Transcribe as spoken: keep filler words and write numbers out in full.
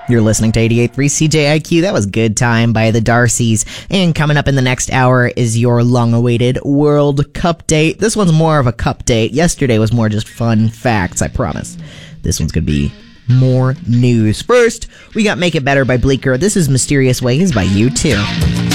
You're listening to eighty-eight point three C J I Q. That was Good Time by the Darcys. And coming up in the next hour is your long-awaited World Cup date. This one's more of a cup date. Yesterday was more just fun facts, I promise. This one's going to be more news. First, we got Make It Better by Bleecker. This is Mysterious Ways by U two.